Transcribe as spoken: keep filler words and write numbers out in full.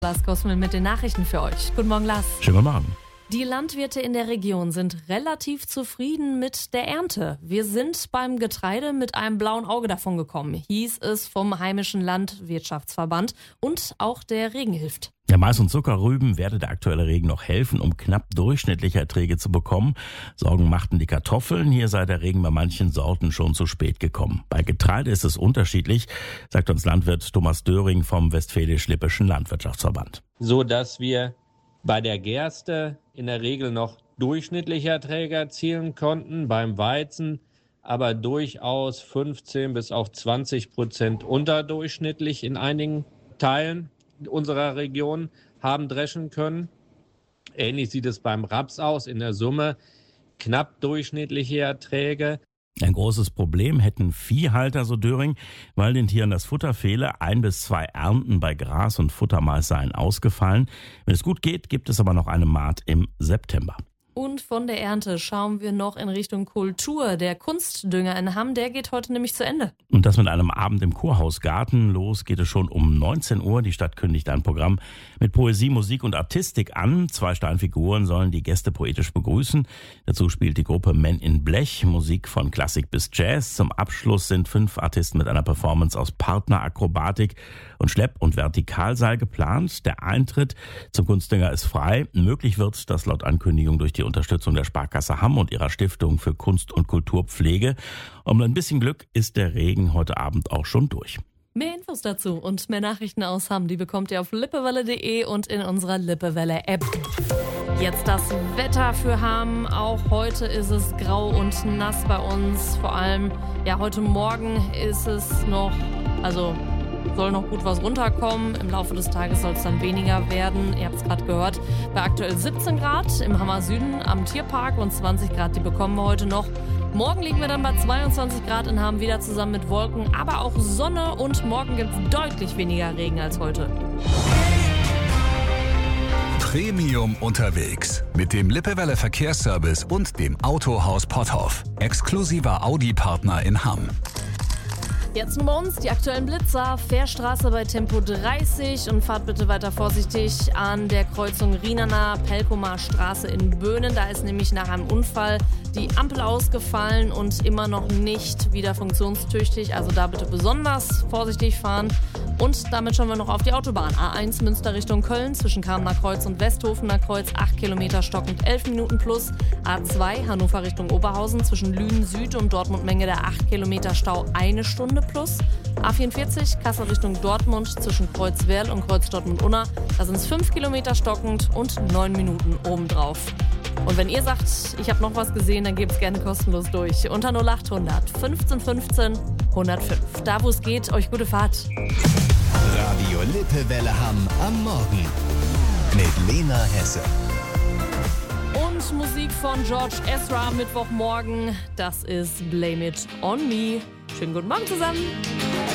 Lars Kosmel mit den Nachrichten für euch. Guten Morgen, Lars. Schönen guten Morgen. Die Landwirte in der Region sind relativ zufrieden mit der Ernte. Wir sind beim Getreide mit einem blauen Auge davon gekommen, hieß es vom heimischen Landwirtschaftsverband, und auch der Regen hilft. Ja, Mais und Zuckerrüben werde der aktuelle Regen noch helfen, um knapp durchschnittliche Erträge zu bekommen. Sorgen machten die Kartoffeln. Hier sei der Regen bei manchen Sorten schon zu spät gekommen. Bei Getreide ist es unterschiedlich, sagt uns Landwirt Thomas Döring vom Westfälisch-Lippischen Landwirtschaftsverband. So dass wir bei der Gerste in der Regel noch durchschnittliche Erträge erzielen konnten, beim Weizen aber durchaus fünfzehn bis auch zwanzig Prozent unterdurchschnittlich in einigen Teilen unserer Region haben dreschen können. Ähnlich sieht es beim Raps aus, in der Summe knapp durchschnittliche Erträge. Ein großes Problem hätten Viehhalter, so Döring, weil den Tieren das Futter fehle. Ein bis zwei Ernten bei Gras und Futtermais seien ausgefallen. Wenn es gut geht, gibt es aber noch eine Mahd im September. Und von der Ernte schauen wir noch in Richtung Kultur. Der Kunstdünger in Hamm, der geht heute nämlich zu Ende. Und das mit einem Abend im Kurhausgarten. Los geht es schon um neunzehn Uhr. Die Stadt kündigt ein Programm mit Poesie, Musik und Artistik an. Zwei Steinfiguren sollen die Gäste poetisch begrüßen. Dazu spielt die Gruppe Men in Blech, Musik von Klassik bis Jazz. Zum Abschluss sind fünf Artisten mit einer Performance aus Partnerakrobatik und Schlepp- und Vertikalseil geplant. Der Eintritt zum Kunstdünger ist frei. Möglich wird das laut Ankündigung durch die Unterstützung der Sparkasse Hamm und ihrer Stiftung für Kunst- und Kulturpflege. Um ein bisschen Glück ist der Regen heute Abend auch schon durch. Mehr Infos dazu und mehr Nachrichten aus Hamm, die bekommt ihr auf lippewelle punkt de und in unserer Lippewelle-App. Jetzt das Wetter für Hamm. Auch heute ist es grau und nass bei uns. Vor allem, ja, heute Morgen ist es noch, also soll noch gut was runterkommen. Im Laufe des Tages soll es dann weniger werden. Ihr habt es gerade gehört. Bei aktuell siebzehn Grad im Hammer Süden am Tierpark und zwanzig Grad, die bekommen wir heute noch. Morgen liegen wir dann bei zweiundzwanzig Grad und haben wieder zusammen mit Wolken, aber auch Sonne, und morgen gibt es deutlich weniger Regen als heute. Premium unterwegs mit dem Lippewelle Verkehrsservice und dem Autohaus Potthoff. Exklusiver Audi-Partner in Hamm. Jetzt nur bei uns die aktuellen Blitzer. Fährstraße bei Tempo dreißig und fahrt bitte weiter vorsichtig an der Kreuzung Rienana-Pelkomer Straße in Böhnen. Da ist nämlich nach einem Unfall die Ampel ausgefallen und immer noch nicht wieder funktionstüchtig. Also da bitte besonders vorsichtig fahren. Und damit schauen wir noch auf die Autobahn. A eins Münster Richtung Köln zwischen Kamener Kreuz und Westhofener Kreuz acht Kilometer stockend elf Minuten plus. A zwei Hannover Richtung Oberhausen zwischen Lünen Süd und Dortmund Menge der acht Kilometer Stau eine Stunde plus. A vierundvierzig Kassel Richtung Dortmund zwischen Kreuzwerl und Kreuz Dortmund-Unna. Da sind es fünf Kilometer stockend und neun Minuten obendrauf. Und wenn ihr sagt, ich habe noch was gesehen, dann gebt es gerne kostenlos durch. Unter null acht hundert fünfzehn fünfzehn hundertfünf. Da wo es geht, euch gute Fahrt. Radio Lippewelle Hamm am Morgen mit Lena Hesse. Und Musik von George Ezra am Mittwochmorgen. Das ist Blame It On Me. Schönen guten Morgen zusammen.